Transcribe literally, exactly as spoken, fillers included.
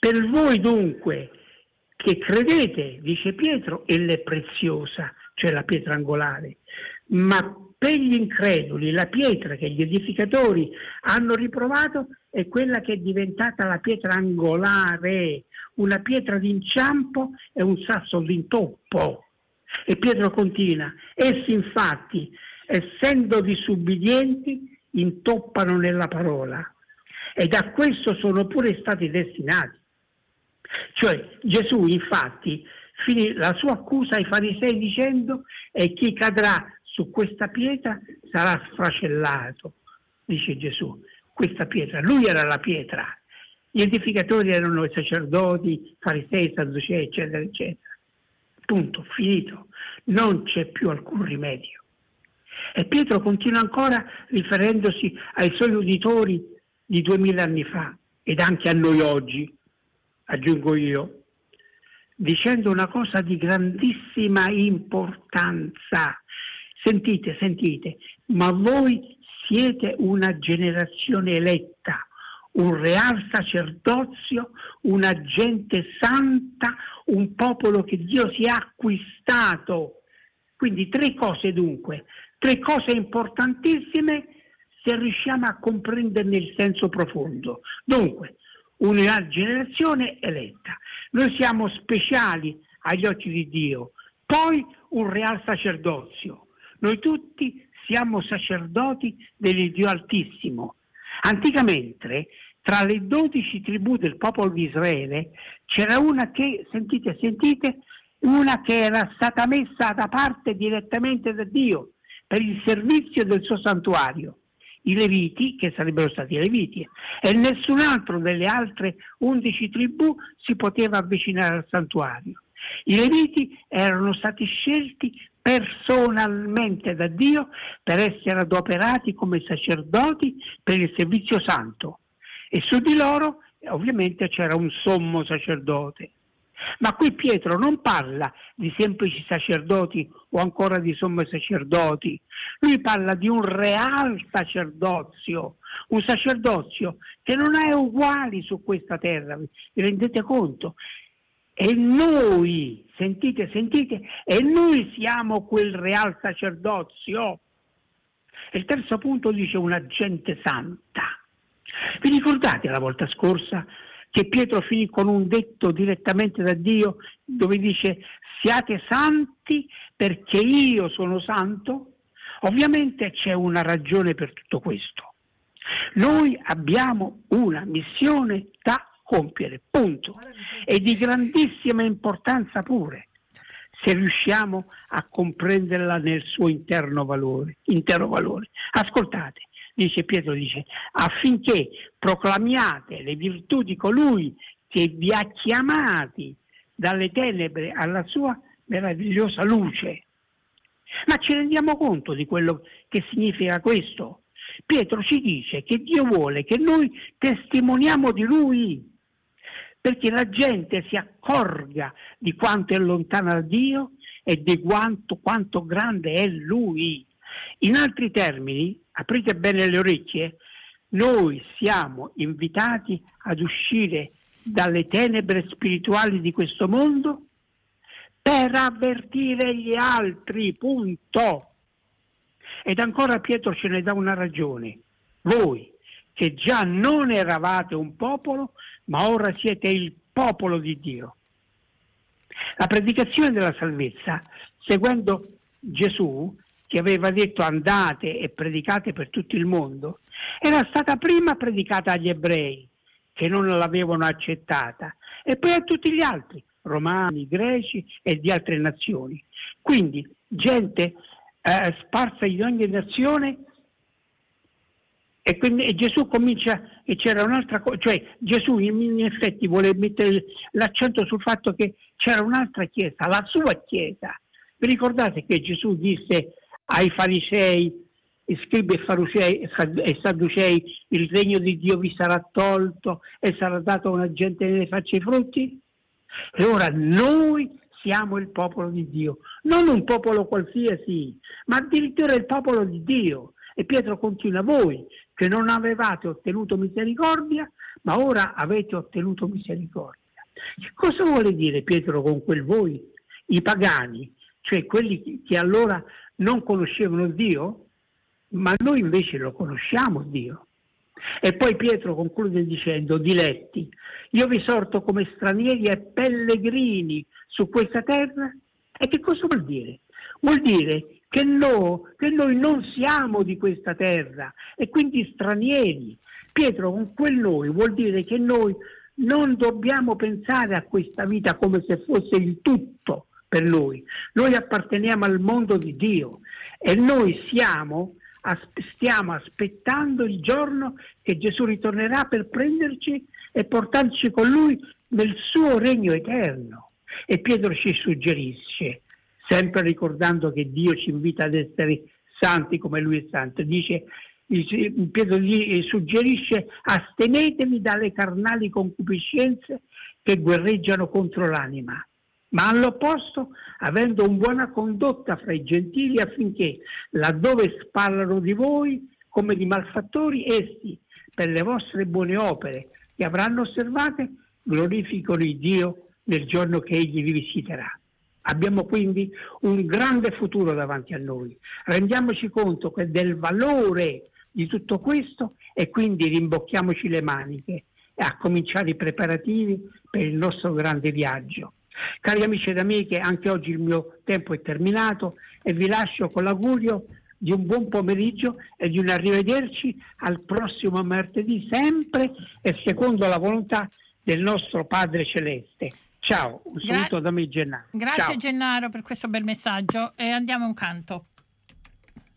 Per voi dunque che credete, dice Pietro, ella è preziosa, cioè la pietra angolare, ma per gli increduli la pietra che gli edificatori hanno riprovato è quella che è diventata la pietra angolare, una pietra d'inciampo e un sasso d'intoppo. E Pietro continua, essi infatti, essendo disubbidienti, intoppano nella parola e da questo sono pure stati destinati. Cioè Gesù infatti finì la sua accusa ai farisei dicendo e chi cadrà su questa pietra sarà sfracellato, dice Gesù. Questa pietra, lui era la pietra, gli edificatori erano i sacerdoti, farisei, sadducei, eccetera, eccetera. Punto, finito, non c'è più alcun rimedio. E Pietro continua ancora riferendosi ai suoi uditori di duemila anni fa ed anche a noi oggi, aggiungo io, dicendo una cosa di grandissima importanza. Sentite, sentite, ma voi siete una generazione eletta, un real sacerdozio, una gente santa, un popolo che Dio si è acquistato. Quindi tre cose dunque, tre cose importantissime se riusciamo a comprenderne il senso profondo. Dunque, una generazione eletta. Noi siamo speciali agli occhi di Dio. Poi un real sacerdozio. Noi tutti siamo sacerdoti dell'Iddio Altissimo. Anticamente, tra le dodici tribù del popolo di Israele, c'era una che, sentite, sentite, una che era stata messa da parte direttamente da Dio per il servizio del suo santuario. I Leviti, che sarebbero stati i Leviti, e nessun altro delle altre undici tribù si poteva avvicinare al santuario. I Leviti erano stati scelti personalmente da Dio per essere adoperati come sacerdoti per il servizio santo e su di loro ovviamente c'era un sommo sacerdote. Ma qui Pietro non parla di semplici sacerdoti o ancora di sommi sacerdoti, lui parla di un real sacerdozio, un sacerdozio che non è uguale su questa terra, vi rendete conto? E noi, sentite, sentite, e noi siamo quel real sacerdozio. E il terzo punto dice una gente santa. Vi ricordate la volta scorsa che Pietro finì con un detto direttamente da Dio dove dice siate santi perché io sono santo? Ovviamente c'è una ragione per tutto questo. Noi abbiamo una missione da compiere, punto, e di grandissima importanza pure, se riusciamo a comprenderla nel suo interno valore, intero valore. Ascoltate, dice Pietro, dice, affinché proclamiate le virtù di colui che vi ha chiamati dalle tenebre alla sua meravigliosa luce. Ma ci rendiamo conto di quello che significa questo? Pietro ci dice che Dio vuole che noi testimoniamo di Lui, perché la gente si accorga di quanto è lontana da Dio e di quanto, quanto grande è Lui. In altri termini, aprite bene le orecchie, noi siamo invitati ad uscire dalle tenebre spirituali di questo mondo per avvertire gli altri, punto. Ed ancora Pietro ce ne dà una ragione. Voi, che già non eravate un popolo, ma ora siete il popolo di Dio. La predicazione della salvezza, seguendo Gesù, che aveva detto andate e predicate per tutto il mondo, era stata prima predicata agli ebrei, che non l'avevano accettata, e poi a tutti gli altri, romani, greci e di altre nazioni. Quindi gente eh, sparsa in ogni nazione. E quindi e Gesù comincia, e c'era un'altra cosa, cioè Gesù in, in effetti vuole mettere l'accento sul fatto che c'era un'altra chiesa, la sua chiesa. Vi ricordate che Gesù disse ai farisei, scribi e farisei e sadducei, il regno di Dio vi sarà tolto e sarà dato a una gente che ne faccia i frutti? E ora noi siamo il popolo di Dio, non un popolo qualsiasi, ma addirittura il popolo di Dio. E Pietro continua, voi che non avevate ottenuto misericordia, ma ora avete ottenuto misericordia. Che cosa vuole dire Pietro con quel voi? I pagani, cioè quelli che allora non conoscevano Dio, ma noi invece lo conosciamo Dio. E poi Pietro conclude dicendo: diletti, io vi sorto come stranieri e pellegrini su questa terra. E che cosa vuol dire? Vuol dire che, no, che noi non siamo di questa terra e quindi stranieri. Pietro con quel noi vuol dire che noi non dobbiamo pensare a questa vita come se fosse il tutto per noi. Noi apparteniamo al mondo di Dio e noi siamo, stiamo aspettando il giorno che Gesù ritornerà per prenderci e portarci con Lui nel suo regno eterno. E Pietro ci suggerisce, sempre ricordando che Dio ci invita ad essere santi come Lui è santo, dice, Pietro gli suggerisce: astenetevi dalle carnali concupiscenze che guerreggiano contro l'anima, ma all'opposto avendo una buona condotta fra i gentili, affinché laddove parlano di voi come di malfattori, essi per le vostre buone opere che avranno osservate glorificano il Dio nel giorno che Egli vi visiterà. Abbiamo quindi un grande futuro davanti a noi. Rendiamoci conto che del valore di tutto questo e quindi rimbocchiamoci le maniche e a cominciare i preparativi per il nostro grande viaggio. Cari amici ed amiche, anche oggi il mio tempo è terminato e vi lascio con l'augurio di un buon pomeriggio e di un arrivederci al prossimo martedì, sempre e secondo la volontà del nostro Padre Celeste. Ciao, un saluto Gra- da me Gennaro. Grazie Ciao. Gennaro per questo bel messaggio e andiamo a un canto.